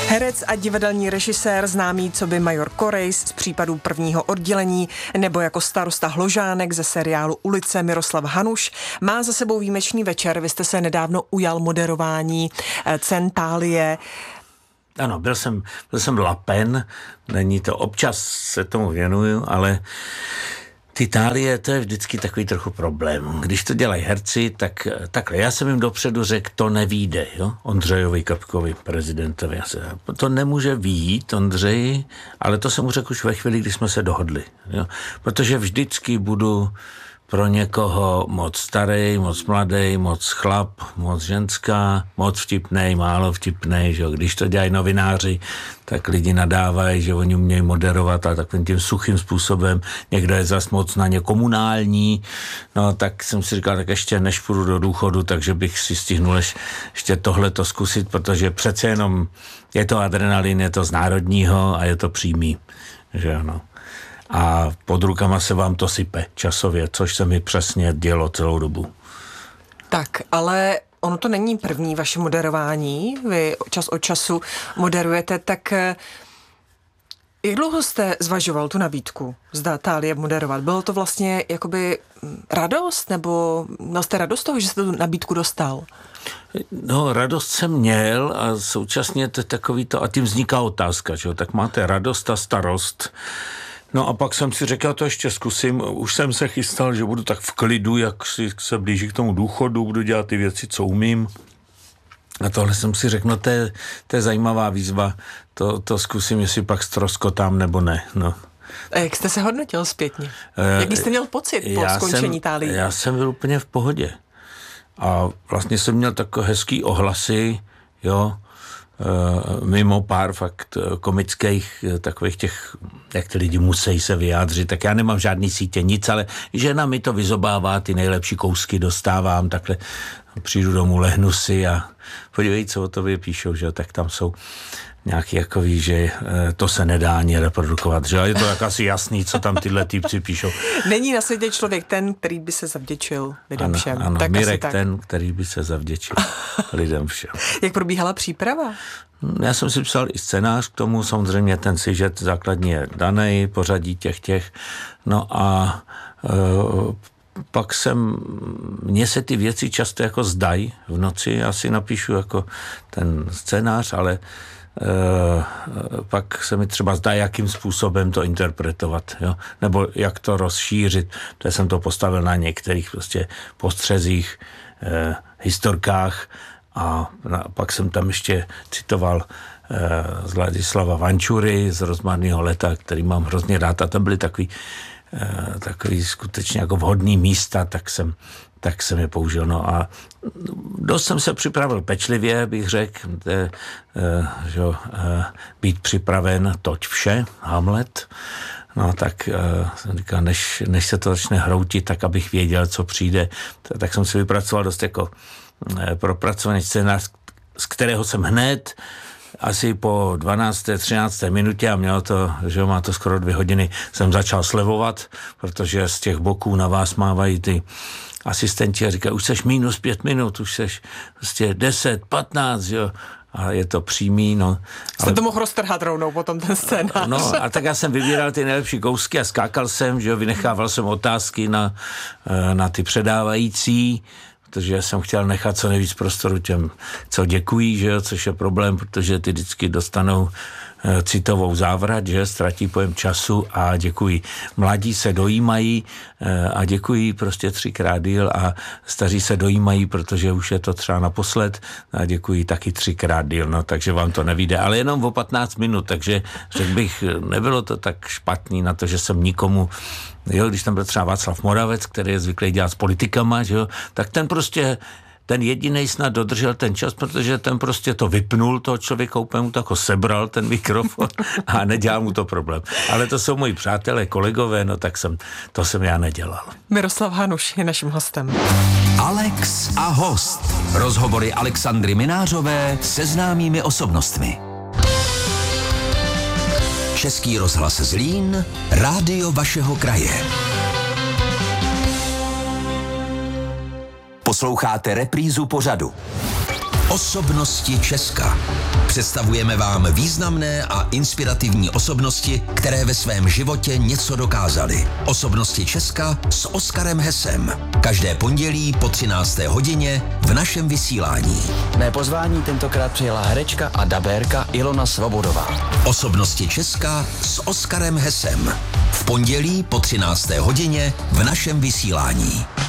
Herec a divadelní režisér známý coby major Korejs z Případů prvního oddělení nebo jako starosta Hložánek ze seriálu Ulice Miroslav Hanuš má za sebou výjimečný večer. Vy jste se nedávno ujal moderování cen Thálie. Ano, byl jsem lapen, není to, občas se tomu věnuju, ale ty Thálie, to je vždycky takový trochu problém. Když to dělají herci, tak takhle. Já jsem jim dopředu řekl, to nevíde, jo? Ondřejovi Kapkovi, prezidentovi. To nemůže vyjít, Ondřeji, ale to jsem mu řekl už ve chvíli, kdy jsme se dohodli. Jo? Protože vždycky budu pro někoho moc starý, moc mladý, moc chlap, moc ženská, moc vtipnej, málo vtipnej, že jo. Když to dělají novináři, tak lidi nadávají, že oni umějí moderovat a takovým tím suchým způsobem. Někdo je zas moc na ně komunální, no tak jsem si říkal, tak ještě než půjdu do důchodu, takže bych si stihnul ještě tohleto zkusit, protože přece jenom je to adrenalin, je to z národního a je to přímý, že ano. A pod rukama se vám to sype časově, což se mi přesně dělo celou dobu. Tak, ale ono to není první vaše moderování, vy čas od času moderujete, tak jak dlouho jste zvažoval tu nabídku, zda Thálie moderovat? Bylo to vlastně jakoby radost, nebo měl jste radost toho, že jste tu nabídku dostal? No, radost jsem měl a současně to je takový to, a tím vzniká otázka, že jo, tak máte radost a starost. No a pak jsem si řekl, já to ještě zkusím, už jsem se chystal, že budu tak v klidu, jak si se blíží k tomu důchodu, budu dělat ty věci, co umím. A tohle jsem si řekl, no to je zajímavá výzva, to zkusím, jestli pak ztroskotám nebo ne, no. A jak jste se hodnotil zpětně? Jaký jste měl pocit po skončení Thálie? Já jsem byl úplně v pohodě. A vlastně jsem měl takové hezký ohlasy, jo, mimo pár fakt komických, takových těch, jak ty lidi musí se vyjádřit, tak já nemám žádný sítě, nic, ale žena mi to vyzobává, ty nejlepší kousky dostávám, takhle přijdu domů, lehnu si a podívej, co o tobě píšou, že tak tam jsou nějaký jakový, že to se nedá ani reprodukovat, že je to tak asi jasný, co tam tyhle týpci píšou. Není na světě člověk ten, který by se zavděčil lidem všem. Ano, tak Mirek ten, který by se zavděčil lidem všem. Jak probíhala příprava? Já jsem si psal i scénář k tomu, samozřejmě ten sižet základní je daný, pořadí těch, no a pak mně se ty věci často jako zdají v noci, já si napíšu jako ten scénář, ale pak se mi třeba zdá, jakým způsobem to interpretovat, jo? Nebo jak to rozšířit. To jsem to postavil na některých prostě postřezích, historkách a pak jsem tam ještě citoval z Ladislava Vančury z Rozmarného leta, který mám hrozně rád a tam byly takový skutečně jako vhodný místa, tak jsem je použil. No a dost jsem se připravil pečlivě, bych řekl, že být připraven, toť vše, Hamlet. No tak jsem říkal, než se to začne hroutit, tak abych věděl, co přijde. Tak jsem si vypracoval dost jako propracovaný scénář, z kterého jsem hned asi po 12. 13. minutě a mělo to, že má to skoro 2 hodiny, jsem začal slevovat, protože z těch boků na vás mávají ty asistenti a říkají, už seš minus 5 minut, už seš prostě 10, 15, jo. A je to přímý, no. Jste to mohl roztrhat rovnou potom ten scénář. No a tak já jsem vybíral ty nejlepší kousky a skákal jsem, že jo, vynechával jsem otázky na ty předávající, protože jsem chtěl nechat co nejvíc prostoru těm, co děkují, že jo, což je problém, protože ty vždycky dostanou citovou závrat, že ztratí pojem času a děkují. Mladí se dojímají a děkují prostě 3krát díl a staří se dojímají, protože už je to třeba naposled a děkují taky 3krát díl, no takže vám to nevíde, ale jenom o 15 minut, takže řekl bych, nebylo to tak špatný na to, že jsem nikomu, jo, když tam byl třeba Václav Moravec, který je zvyklý dělat s politikama, že jo, tak ten jedinej snad dodržel ten čas, protože ten prostě to vypnul, toho člověka úplně mu to jako sebral ten mikrofon a nedělal mu to problém. Ale to jsou moji přátelé, kolegové, no tak to jsem já nedělal. Miroslav Hanuš je naším hostem. Alex a host. Rozhovory Alexandry Minářové se známými osobnostmi. Český rozhlas Zlín, rádio vašeho kraje. Posloucháte reprízu pořadu. Osobnosti Česka. Představujeme vám významné a inspirativní osobnosti, které ve svém životě něco dokázaly. Osobnosti Česka s Oskarem Hesem. Každé pondělí po 13. hodině v našem vysílání. Mé pozvání tentokrát přijela herečka a dabérka Ilona Svobodová. Osobnosti Česka s Oskarem Hesem. V pondělí po 13. hodině v našem vysílání.